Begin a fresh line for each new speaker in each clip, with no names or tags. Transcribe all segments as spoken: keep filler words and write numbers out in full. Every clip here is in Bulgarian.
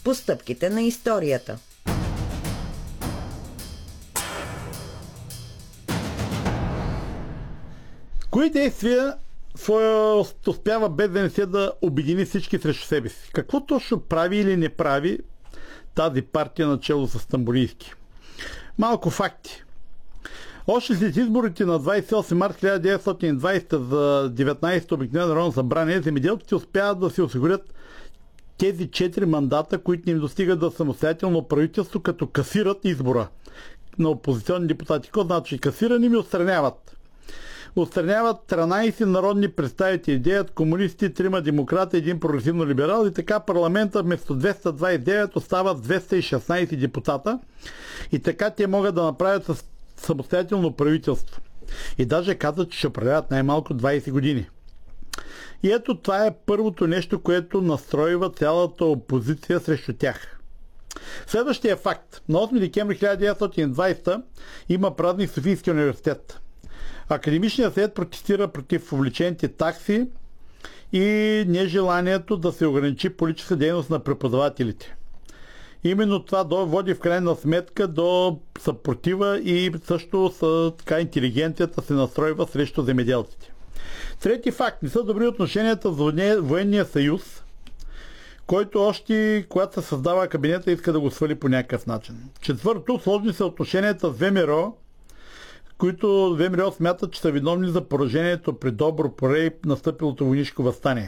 по стъпките на историята.
Кои действия успява БДНС да обедини всички срещу себе си? Какво точно прави или не прави тази партия начело с Стамболийски? Малко факти. Още след изборите на двадесет и осми март хиляда деветстотин и двадесета за деветнадесето обикновено народно събрание, земеделците успяват да се осигурят тези четири мандата, които им достигат до самостоятелно правителство, като касират избора на опозиционни депутати. Какво значи касирани ми отстраняват? Отстраняват тринадесет народни представители, девет комунисти, трима демократи, един прогресивно либерал и така парламента вместо двеста двадесет и девет остава двеста и шестнадесет депутата и така те могат да направят самостоятелно правителство. И даже казват, че ще управляват най-малко двадесет години. И ето това е първото нещо, което настройва цялата опозиция срещу тях. Следващия факт. На осми декември хиляда деветстотин и двадесета има празник в Софийския университет. Академичният съвет протестира против увеличените такси и нежеланието да се ограничи политическа дейност на преподавателите. Именно това води в крайна сметка до съпротива и също с, така, интелигенцията се настройва срещу земеделците. Трети факт. Не са добри отношенията с военния съюз, който още когато се създава кабинета иска да го свали по някакъв начин. Четвърто. Сложни са отношенията с ВМРО, които ВМРО смятат, че са виновни за поражението при Добро поле и настъпилото войнишко въстание.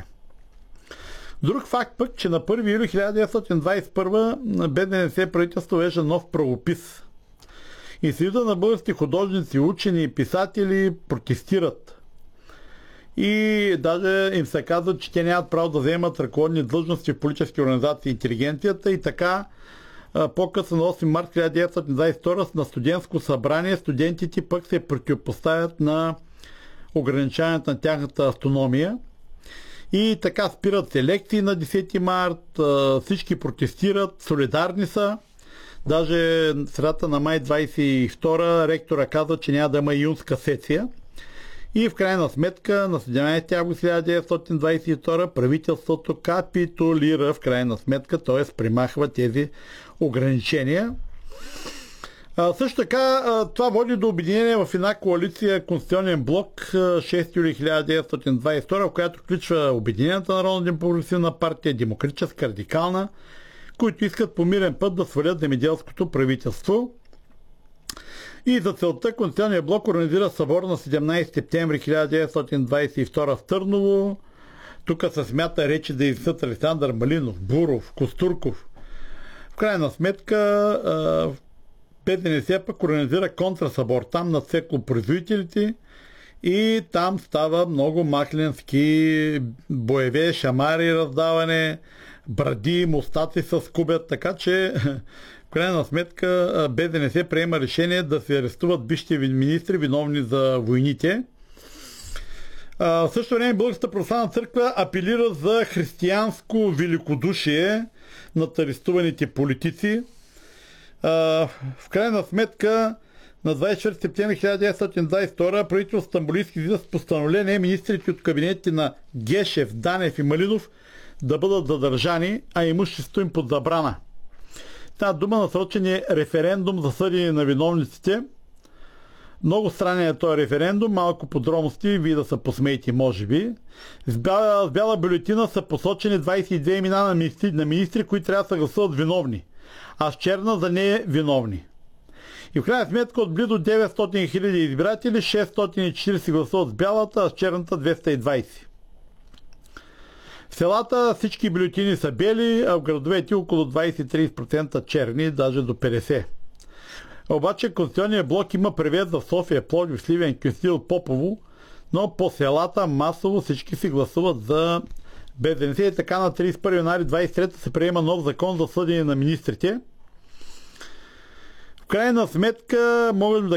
Друг факт пък, че на първи юли хиляда деветстотин двадесет и първа БДНС правителство вежда нов правопис. И Съюза на български художници, учени и писатели протестират. И даже им се казва, че те нямат право да вземат ръководни длъжности в политически организации и интелигенцията и така по-късно на осми март хиляда деветстотин двадесет и втора на студентско събрание студентите пък се противопоставят на ограничаването на тяхната автономия и така спират се лекции на десети март, всички протестират, солидарни са. Даже средата на май двадесет и втора ректора каза, че няма да има юнска сесия. И в крайна сметка на седемнадесети август хиляда деветстотин двадесет и втора правителството капитулира в крайна сметка, т.е. примахва тези ограничения. А, също така а, това води до обединение в една коалиция Конституционен блок шести юли хиляда деветстотин двадесет и втора, в която включва Обединената народно-демократична партия, демократическа, радикална, които искат по мирен път да свалят земеделското правителство. И за целта Конституционният блок организира събор на седемнадесети септември хиляда деветстотин двадесет и втора в Търново. Тук се смята речи да изнесат Александър Малинов, Буров, Костурков. В крайна сметка БДНС пък организира контрасъбор там на цеклопроизводителите и там става много махленски боеве, шамари раздаване, бради, мустаци се скубят, така че в крайна сметка БДНС приема решение да се арестуват бившите министри, виновни за войните. В същото време Българската православна църква апелира за християнско великодушие над арестуваните политици. В крайна сметка на двадесет и четвърти септември хиляда деветстотин двадесет и втора правителството Стамболийски излиза с постановление министрите от кабинетите на Гешев, Данев и Малинов да бъдат задържани, а имуществото им под забрана. Та дума насрочен е референдум за съдене на виновниците. Много странен е този референдум, малко подробности, вие да се посмеете, може би. С бяла, с бяла бюлетина са посочени двадесет и две имена на министри, на министри, които трябва да се гласуват виновни, а с черна за не виновни. И в крайна сметка от близо деветстотин хиляди избиратели, шестстотин и четиридесет гласуват с бялата, а с черната двеста и двадесет. В селата всички бюлетини са бели, а в градовете около двадесет до тридесет процента черни, даже до петдесет процента. Обаче Конституционният блок има превес в София, Пловдив, Сливен, Кюстил, Попово, но по селата масово всички си гласуват за БДНС и така на тридесет и първи януари двадесет и трета се приема нов закон за съдене на министрите. В крайна сметка можем да